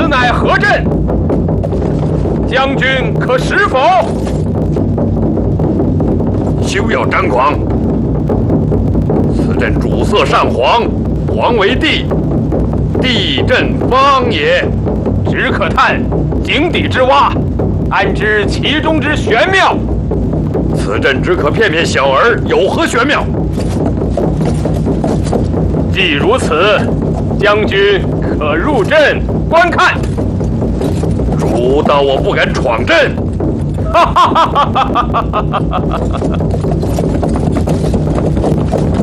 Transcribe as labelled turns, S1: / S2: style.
S1: 乃何阵？将军可识否？
S2: 休要张狂！此阵主色上黄，黄为地，地阵方也。
S1: 只可探井底之蛙，安知其中之玄妙？
S2: 此阵只可骗骗小儿，有何玄妙？
S1: 既如此，将军可入阵观看。
S2: 主道我不敢闯阵。哈哈哈哈哈哈！